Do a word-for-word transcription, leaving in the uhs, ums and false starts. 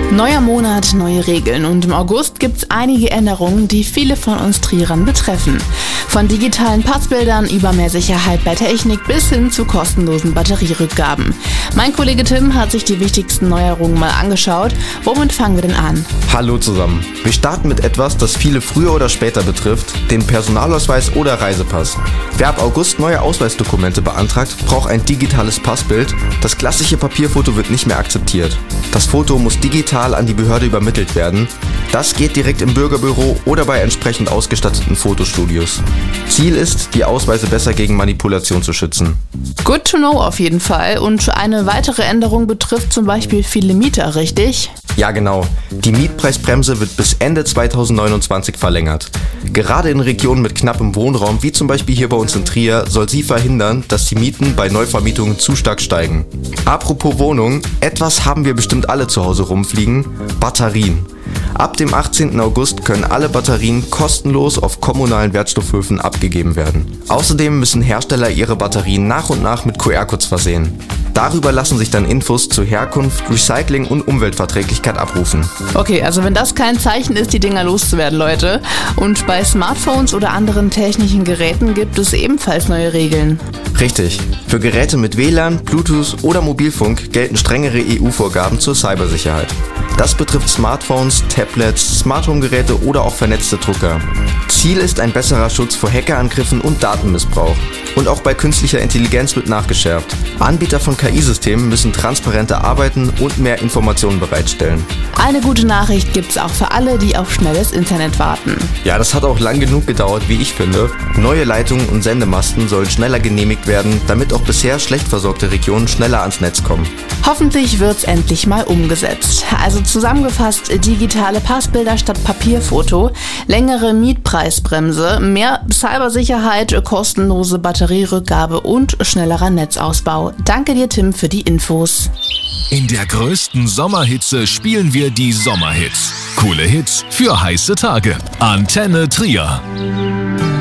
Neuer Monat, neue Regeln und im August gibt es einige Änderungen, die viele von uns Trierern betreffen. Von digitalen Passbildern über mehr Sicherheit bei Technik bis hin zu kostenlosen Batterierückgaben. Mein Kollege Tim hat sich die wichtigsten Neuerungen mal angeschaut. Womit fangen wir denn an? Hallo zusammen. Wir starten mit etwas, das viele früher oder später betrifft, den Personalausweis oder Reisepass. Wer ab August neue Ausweisdokumente beantragt, braucht ein digitales Passbild. Das klassische Papierfoto wird nicht mehr akzeptiert. Das Foto muss digital an die Behörde übermittelt werden. Das geht direkt im Bürgerbüro oder bei entsprechend ausgestatteten Fotostudios. Ziel ist, die Ausweise besser gegen Manipulation zu schützen. Good to know auf jeden Fall. Und eine weitere Änderung betrifft zum Beispiel viele Mieter, richtig? Ja genau, die Mietpreisbremse wird bis Ende zweitausendneunundzwanzig verlängert. Gerade in Regionen mit knappem Wohnraum, wie zum Beispiel hier bei uns in Trier, soll sie verhindern, dass die Mieten bei Neuvermietungen zu stark steigen. Apropos Wohnung, etwas haben wir bestimmt alle zu Hause rumfliegen: Batterien. Ab dem achtzehnten August können alle Batterien kostenlos auf kommunalen Wertstoffhöfen abgegeben werden. Außerdem müssen Hersteller ihre Batterien nach und nach mit Q R-Codes versehen. Darüber lassen sich dann Infos zu Herkunft, Recycling und Umweltverträglichkeit abrufen. Okay, also wenn das kein Zeichen ist, die Dinger loszuwerden, Leute. Und bei Smartphones oder anderen technischen Geräten gibt es ebenfalls neue Regeln. Richtig. Für Geräte mit W L A N, Bluetooth oder Mobilfunk gelten strengere E U-Vorgaben zur Cybersicherheit. Das betrifft Smartphones, Tablets, Smart Home Geräte oder auch vernetzte Drucker. Ziel ist ein besserer Schutz vor Hackerangriffen und Datenmissbrauch. Und auch bei künstlicher Intelligenz wird nachgeschärft. Anbieter von K I-Systemen müssen transparenter arbeiten und mehr Informationen bereitstellen. Eine gute Nachricht gibt's auch für alle, die auf schnelles Internet warten. Ja, das hat auch lang genug gedauert, wie ich finde. Neue Leitungen und Sendemasten sollen schneller genehmigt werden, damit auch bisher schlecht versorgte Regionen schneller ans Netz kommen. Hoffentlich wird's endlich mal umgesetzt. Also zusammengefasst: digitale Passbilder statt Papierfoto, längere Mietpreisbremse, mehr Cybersicherheit, kostenlose Batterierückgabe und schnellerer Netzausbau. Danke dir, Tim, für die Infos. In der größten Sommerhitze spielen wir die Sommerhits. Coole Hits für heiße Tage. Antenne Trier.